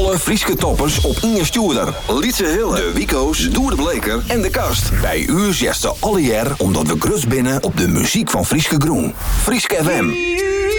Alle Frieske toppers op Inge Stoerder. Lietse Hille, de Wico's, Doer de Bleker en de Kast. Bij u zesten alle jaar omdat we grut binnen op de muziek van Frieske Groen. Frieske FM.